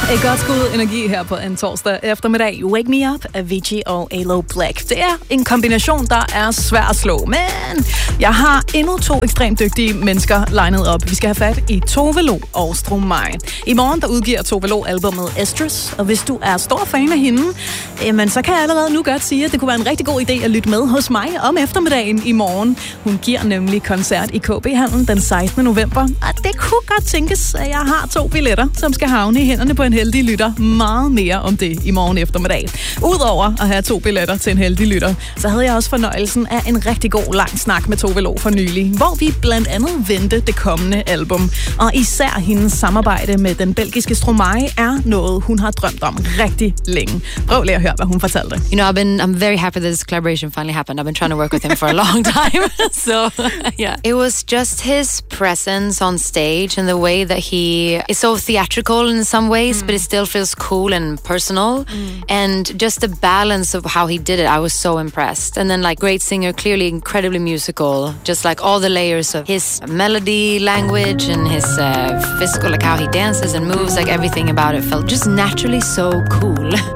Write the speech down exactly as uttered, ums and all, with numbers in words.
Et godt skud energi her på en torsdag eftermiddag. Wake Me Up af Avicii og Aloe Black. Det er en kombination, der er svær at slå, men jeg har endnu to ekstremt dygtige mennesker legnet op. Vi skal have fat i Tove Lo og Stromae. I morgen der udgiver Tove Lo albumet Estrus, og hvis du er stor fan af hende, jamen, så kan jeg allerede nu godt sige, at det kunne være en rigtig god idé at lytte med hos mig om eftermiddagen i morgen. Hun giver nemlig koncert i K B-handlen den sekstende november, og det kunne godt tænkes, at jeg har to billetter, som skal havne i hænderne på en heldig lytter. Meget mere om det i morgen eftermiddag. Udover at have to billetter til en heldig lytter, så havde jeg også fornøjelsen af en rigtig god lang snak med Tove Lo for nylig, hvor vi blandt andet vendte det kommende album. Og især hendes samarbejde med den belgiske Stromae er noget, hun har drømt om rigtig længe. Prøv lige at høre, hvad hun fortalte. You know, I've been, I'm very happy that this collaboration finally happened. I've been trying to work with him for a long time. So, yeah. It was just his presence on stage and the way that he is so theatrical in some ways, mm. but it still feels cool and personal. Mm. And just the balance of how he did it, I was so impressed. And then, like, great singer, clearly incredibly musical. Just like all the layers of his melody, language, and his uh, physical, like how he dances and moves, like everything about it felt just naturally so cool.